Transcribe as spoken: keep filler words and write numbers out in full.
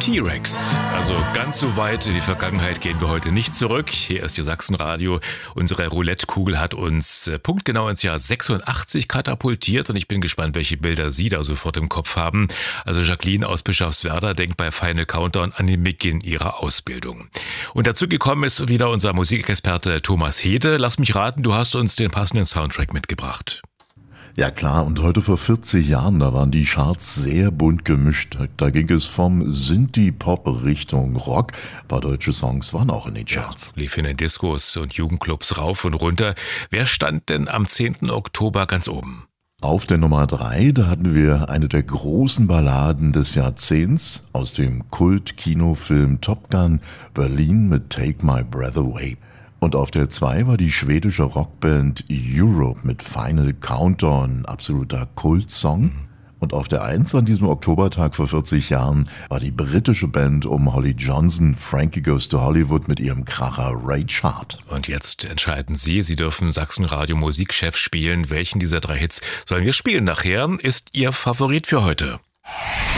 T-Rex. Also ganz so weit in die Vergangenheit gehen wir heute nicht zurück. Hier ist Ihr Sachsenradio. Unsere Roulette-Kugel hat uns punktgenau ins Jahr sechsundachtzig katapultiert und ich bin gespannt, welche Bilder Sie da sofort im Kopf haben. Also Jacqueline aus Bischofswerda denkt bei Final Countdown an den Beginn ihrer Ausbildung. Und dazu gekommen ist wieder unser Musikexperte Thomas Hede. Lass mich raten, du hast uns den passenden Soundtrack mitgebracht. Ja klar, und heute vor vierzig Jahren, da waren die Charts sehr bunt gemischt. Da ging es vom Synthie-Pop Richtung Rock. Ein paar deutsche Songs waren auch in den Charts. Ja, lief in den Discos und Jugendclubs rauf und runter. Wer stand denn am zehnten Oktober ganz oben? Auf der Nummer drei, da hatten wir eine der großen Balladen des Jahrzehnts aus dem Kult-Kinofilm Top Gun Berlin mit Take My Breath Away. Und auf der zwei war die schwedische Rockband Europe mit Final Countdown, absoluter Kultsong. Und auf der eins an diesem Oktobertag vor vierzig Jahren war die britische Band um Holly Johnson, Frankie Goes to Hollywood mit ihrem Kracher Rage Hard. Und jetzt entscheiden Sie, Sie dürfen Sachsenradio Musikchef spielen. Welchen dieser drei Hits sollen wir spielen nachher? Ist Ihr Favorit für heute?